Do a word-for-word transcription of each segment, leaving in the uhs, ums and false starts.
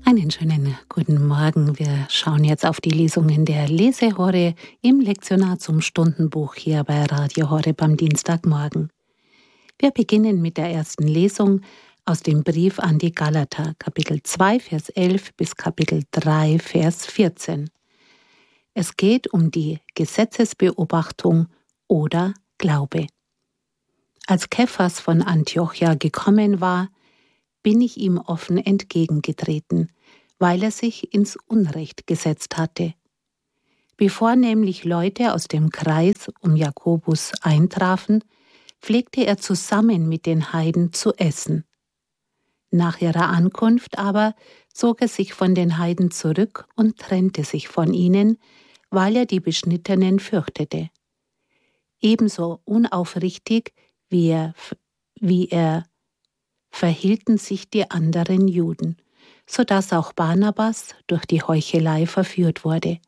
Einen schönen guten Morgen. Wir schauen jetzt auf die Lesungen der Lesehore im Lektionar zum Stundenbuch hier bei Radio Horeb am Dienstagmorgen. Wir beginnen mit der ersten Lesung aus dem Brief an die Galater, Kapitel zwei, Vers elf bis Kapitel drei, Vers vierzehn. Es geht um die Gesetzesbeobachtung oder Glaube. Als Kephas von Antiochia gekommen war, bin ich ihm offen entgegengetreten, weil er sich ins Unrecht gesetzt hatte. Bevor nämlich Leute aus dem Kreis um Jakobus eintrafen, pflegte er zusammen mit den Heiden zu essen. Nach ihrer Ankunft aber zog er sich von den Heiden zurück und trennte sich von ihnen, weil er die Beschnittenen fürchtete. Ebenso unaufrichtig wie er, wie er verhielten sich die anderen Juden, so dass auch Barnabas durch die Heuchelei verführt wurde.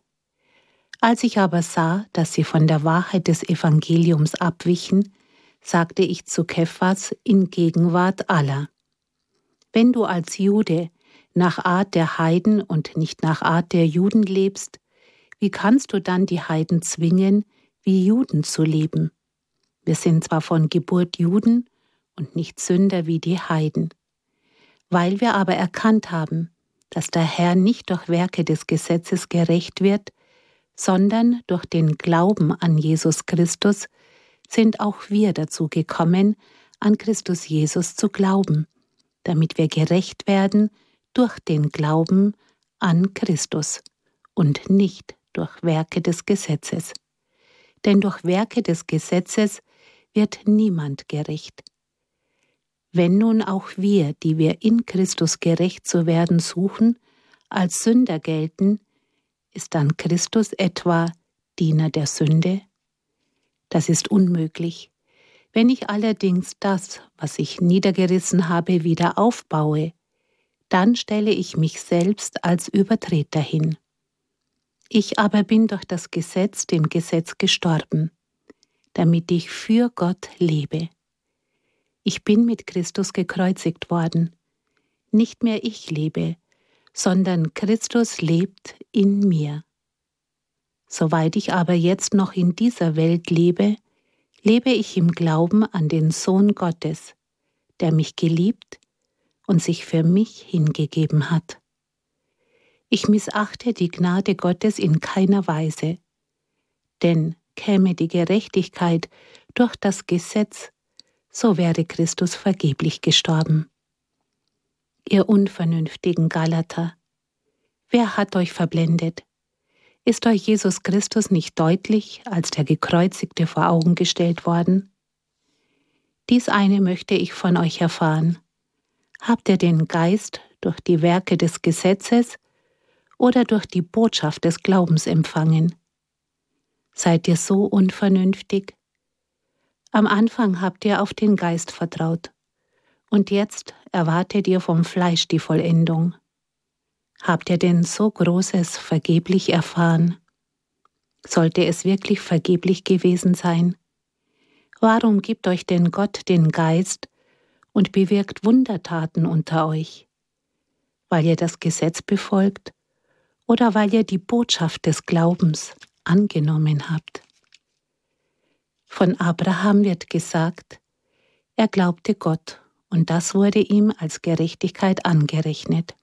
Als ich aber sah, dass sie von der Wahrheit des Evangeliums abwichen, sagte ich zu Kephas in Gegenwart aller: Wenn du als Jude nach Art der Heiden und nicht nach Art der Juden lebst, wie kannst du dann die Heiden zwingen, wie Juden zu leben? Wir sind zwar von Geburt Juden und nicht Sünder wie die Heiden. Weil wir aber erkannt haben, dass der Herr nicht durch Werke des Gesetzes gerecht wird, sondern durch den Glauben an Jesus Christus, sind auch wir dazu gekommen, an Christus Jesus zu glauben, damit wir gerecht werden durch den Glauben an Christus und nicht durch Werke des Gesetzes. Denn durch Werke des Gesetzes wird niemand gerecht. Wenn nun auch wir, die wir in Christus gerecht zu werden suchen, als Sünder gelten, ist dann Christus etwa Diener der Sünde? Das ist unmöglich. Wenn ich allerdings das, was ich niedergerissen habe, wieder aufbaue, dann stelle ich mich selbst als Übertreter hin. Ich aber bin durch das Gesetz dem Gesetz gestorben, damit ich für Gott lebe. Ich bin mit Christus gekreuzigt worden. Nicht mehr ich lebe, sondern Christus lebt in mir. Soweit ich aber jetzt noch in dieser Welt lebe, lebe ich im Glauben an den Sohn Gottes, der mich geliebt und sich für mich hingegeben hat. Ich missachte die Gnade Gottes in keiner Weise, denn käme die Gerechtigkeit durch das Gesetz, so wäre Christus vergeblich gestorben. Ihr unvernünftigen Galater, wer hat euch verblendet? Ist euch Jesus Christus nicht deutlich als der Gekreuzigte vor Augen gestellt worden? Dies eine möchte ich von euch erfahren. Habt ihr den Geist durch die Werke des Gesetzes oder durch die Botschaft des Glaubens empfangen? Seid ihr so unvernünftig? Am Anfang habt ihr auf den Geist vertraut, und jetzt erwartet ihr vom Fleisch die Vollendung. Habt ihr denn so Großes vergeblich erfahren? Sollte es wirklich vergeblich gewesen sein? Warum gibt euch denn Gott den Geist und bewirkt Wundertaten unter euch? Weil ihr das Gesetz befolgt oder weil ihr die Botschaft des Glaubens angenommen habt? Von Abraham wird gesagt, er glaubte Gott, und das wurde ihm als Gerechtigkeit angerechnet.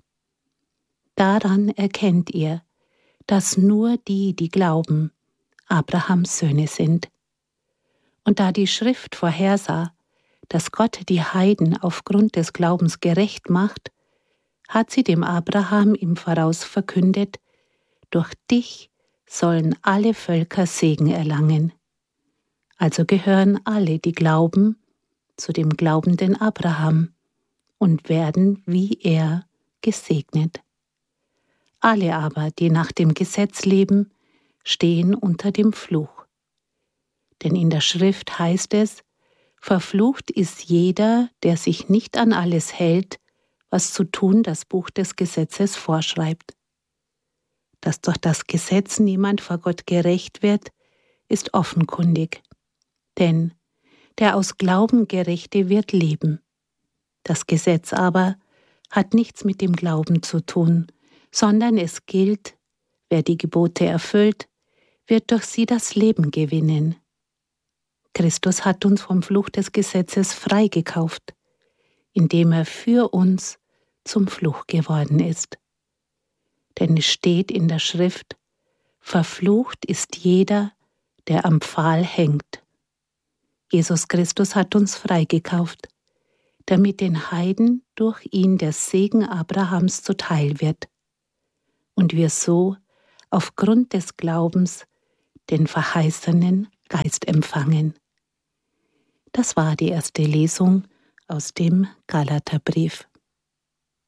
Daran erkennt ihr, dass nur die, die glauben, Abrahams Söhne sind. Und da die Schrift vorhersah, dass Gott die Heiden aufgrund des Glaubens gerecht macht, hat sie dem Abraham im Voraus verkündet, durch dich sollen alle Völker Segen erlangen. Also gehören alle, die glauben, zu dem glaubenden Abraham und werden wie er gesegnet. Alle aber, die nach dem Gesetz leben, stehen unter dem Fluch. Denn in der Schrift heißt es, verflucht ist jeder, der sich nicht an alles hält, was zu tun das Buch des Gesetzes vorschreibt. Dass durch das Gesetz niemand vor Gott gerecht wird, ist offenkundig. Denn der aus Glauben Gerechte wird leben. Das Gesetz aber hat nichts mit dem Glauben zu tun, sondern es gilt, wer die Gebote erfüllt, wird durch sie das Leben gewinnen. Christus hat uns vom Fluch des Gesetzes freigekauft, indem er für uns zum Fluch geworden ist. Denn es steht in der Schrift, verflucht ist jeder, der am Pfahl hängt. Jesus Christus hat uns freigekauft, damit den Heiden durch ihn der Segen Abrahams zuteil wird und wir so aufgrund des Glaubens den verheißenen Geist empfangen. Das war die erste Lesung aus dem Galaterbrief.